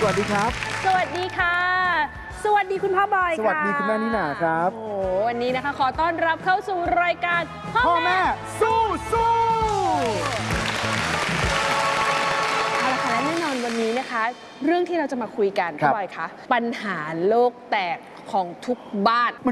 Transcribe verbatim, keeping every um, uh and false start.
สวัสดีครับสวัสดีค่ะสวัสดีคุณพ่อบอยค่ะสวัสดีคุณแม่นิน่าครับโอ้วันนี้นะคะขอต้อนรับเข้าสู่รายการพ่อพ่อแม่แม่สู้สู้เอาละค่ะและแน่นอนวันนี้นะคะ เรื่องที่เราจะมาคุยกันพ่อบอยคะปัญหาโลกแตกของทุกบ้าน